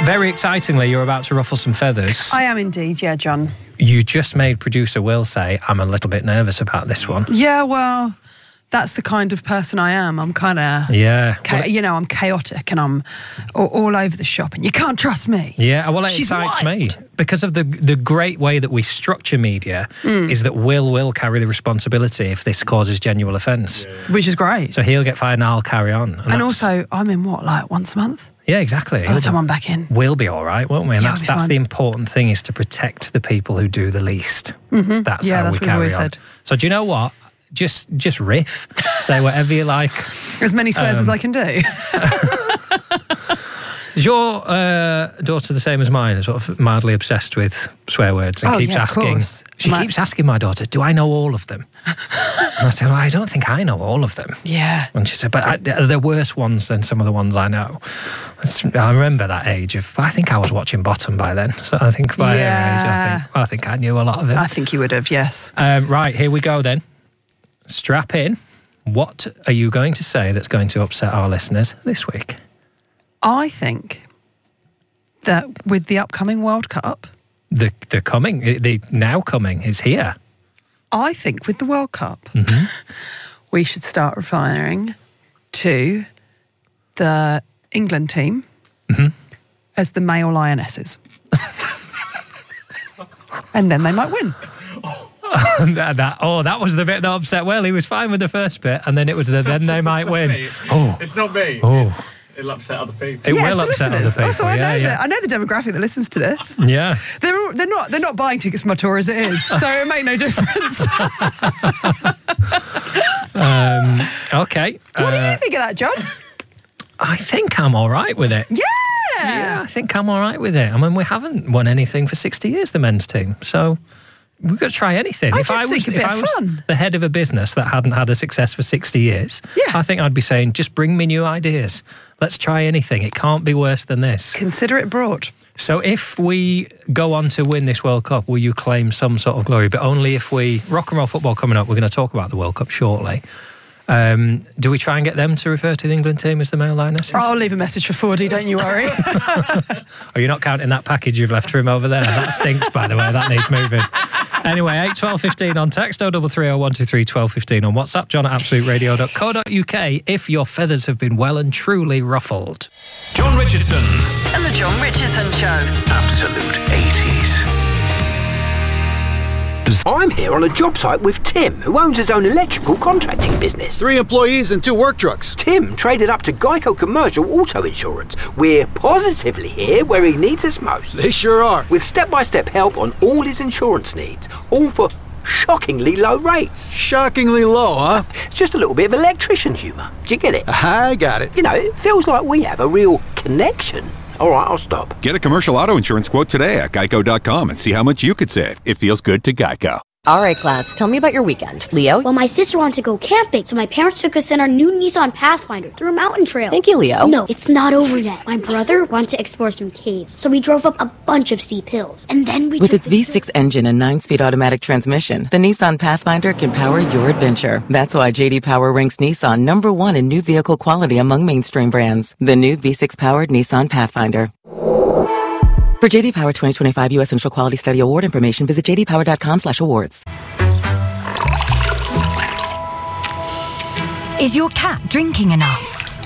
Very excitingly, you're about to ruffle some feathers. I am indeed, yeah, John. You just made producer Will say, I'm a little bit nervous about this one. Yeah, well, that's the kind of person I am. I'm kind of, I'm chaotic and I'm all over the shop and you can't trust me. Yeah, well, it excites me because of the great way that we structure media is that Will carry the responsibility if this causes genuine offence. Yeah. Which is great. So he'll get fired and I'll carry on. And also, I'm in once a month? Yeah, exactly. By the time I'm back in. We'll be all right, won't we? And that's the important thing, is to protect the people who do the least. Mm-hmm. That's how we carry on. Said. So do you know what? Just riff. Say whatever you like. As many swears as I can do. Is your daughter the same as mine, sort of mildly obsessed with swear words and keeps asking? She keeps asking my daughter, do I know all of them? And I said, well, I don't think I know all of them. Yeah. And she said, but they're worse ones than some of the ones I know. I remember that age of, I think I was watching Bottom by then. So I think by her age, I think I knew a lot of it. I think you would have, yes. Right, here we go then. Strap in. What are you going to say that's going to upset our listeners this week? I think that with the upcoming World Cup... The now coming is here. I think with the World Cup, we should start referring to the England team as the male lionesses. And then they might win. that was the bit that upset Will. He was fine with the first bit, and then it was then they might win. It's not me. It'll upset other people. It will upset other people. Also, I know the demographic that listens to this. Yeah, they're not buying tickets for my tour as it is, so it make no difference. Okay. What do you think of that, John? I think I'm all right with it. Yeah, I think I'm all right with it. I mean, we haven't won anything for 60 years, the men's team, so we've got to try anything. If I was the head of a business that hadn't had a success for 60 years, I think I'd be saying, just bring me new ideas. Let's try anything. It can't be worse than this. Consider it broad. So if we go on to win this World Cup, will you claim some sort of glory? But only if we... Rock and Roll Football coming up, we're going to talk about the World Cup shortly. Do we try and get them to refer to the England team as the male lionesses? I'll leave a message for Fordy, don't you worry. Are you not counting that package you've left for him over there? That stinks, by the way. That needs moving. Anyway, 8 12 15 on text, 0330 123 12 15 on WhatsApp, john@absoluteradio.co.uk if your feathers have been well and truly ruffled. John Richardson and the John Richardson Show. Absolute 80s. I'm here on a job site with Tim, who owns his own electrical contracting business. 3 employees and 2 work trucks. Tim traded up to Geico Commercial Auto Insurance. We're positively here where he needs us most. They sure are. With step-by-step help on all his insurance needs, all for shockingly low rates. Shockingly low, huh? Just a little bit of electrician humour. Do you get it? I got it. You know, it feels like we have a real connection. All right, I'll stop. Get a commercial auto insurance quote today at geico.com and see how much you could save. It feels good to Geico. All right, class, tell me about your weekend. Leo? Well, my sister wanted to go camping, so my parents took us in our new Nissan Pathfinder through a mountain trail. Thank you, Leo. No, it's not over yet. My brother wanted to explore some caves, so we drove up a bunch of steep hills. And then we With its V6 engine and 9-speed automatic transmission, the Nissan Pathfinder can power your adventure. That's why J.D. Power ranks Nissan #1 in new vehicle quality among mainstream brands. The new V6-powered Nissan Pathfinder. For J.D. Power 2025 U.S. Initial Quality Study Award information, visit jdpower.com/awards. Is your cat drinking enough?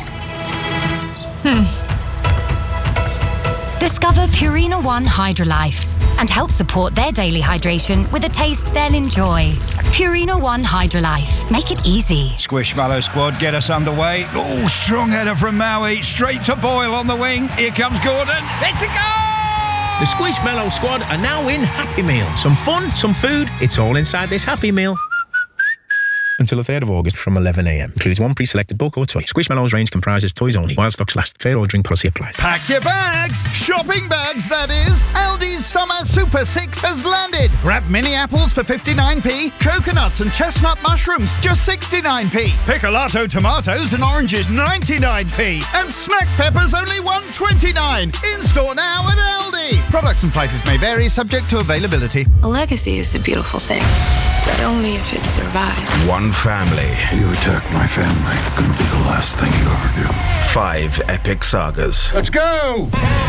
Discover Purina One Hydrolife and help support their daily hydration with a taste they'll enjoy. Purina One Hydrolife. Make it easy. Squishmallow squad, get us underway. Oh, strong header from Maui. Straight to Boyle on the wing. Here comes Gordon. It's a goal! The Squishmallow squad are now in Happy Meal. Some fun, some food, it's all inside this Happy Meal. Until the 3rd of August from 11 a.m. Includes one pre-selected book or toy. Squishmallows range comprises toys only. While stocks last. Fair ordering policy applies. Pack your bags! Shopping bags, that is! Aldi's Summer Super 6 has landed! Grab mini apples for 59p, coconuts and chestnut mushrooms just 69p, picolato tomatoes and oranges 99p, and snack peppers only 129. In-store now at Aldi! Products and prices may vary, subject to availability. A legacy is a beautiful thing. but only if it survives. One family. You attack my family, it'll be the last thing you ever do. 5 epic sagas. Let's go!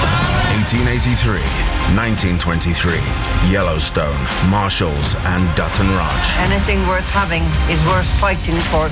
1883, 1923, Yellowstone, Marshalls, and Dutton Ranch. Anything worth having is worth fighting for.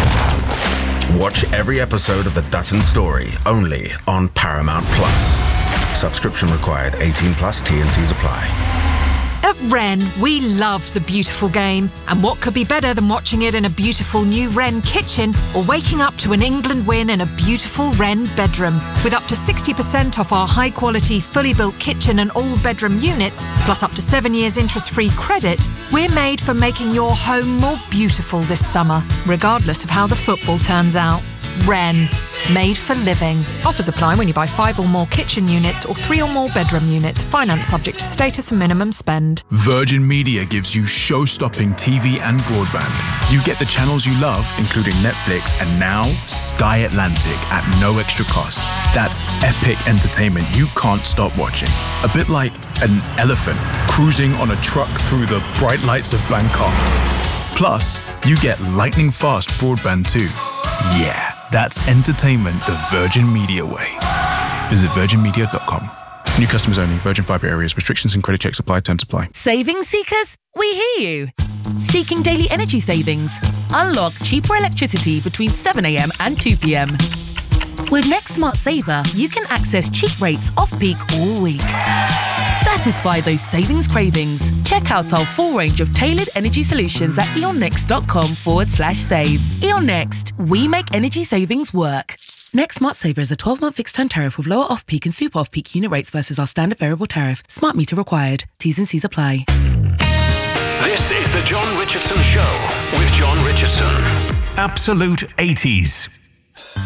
Watch every episode of The Dutton Story, only on Paramount Plus. Subscription required, 18 plus, T&Cs apply. At Wren, we love the beautiful game. And what could be better than watching it in a beautiful new Wren kitchen or waking up to an England win in a beautiful Wren bedroom? With up to 60% off our high-quality, fully built kitchen and all-bedroom units, plus up to 7 years interest-free credit, we're made for making your home more beautiful this summer, regardless of how the football turns out. Wren. Made for living. Offers apply when you buy 5 or more kitchen units or 3 or more bedroom units. Finance subject to status and minimum spend. Virgin Media gives you show-stopping TV and broadband. You get the channels you love, including Netflix and now Sky Atlantic at no extra cost. That's epic entertainment you can't stop watching. A bit like an elephant cruising on a truck through the bright lights of Bangkok. Plus, you get lightning-fast broadband too. Yeah. That's entertainment the Virgin Media way. Visit virginmedia.com. New customers only. Virgin Fibre areas. Restrictions and credit checks apply. Terms apply. Savings seekers? We hear you. Seeking daily energy savings? Unlock cheaper electricity between 7 a.m. and 2 p.m. With Next Smart Saver, you can access cheap rates off-peak all week. Satisfy those savings cravings. Check out our full range of tailored energy solutions at eonnext.com/save. E.ON Next. We make energy savings work. Next Smart Saver is a 12-month fixed-term tariff with lower off-peak and super off-peak unit rates versus our standard variable tariff. Smart meter required. T's and C's apply. This is the John Richardson Show with John Richardson. Absolute 80s.